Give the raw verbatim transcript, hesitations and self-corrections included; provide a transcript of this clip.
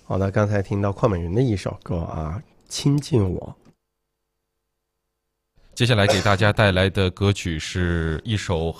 好的，刚才听到邝美云的一首歌啊，亲近我。 接下来给大家带来的歌曲是一首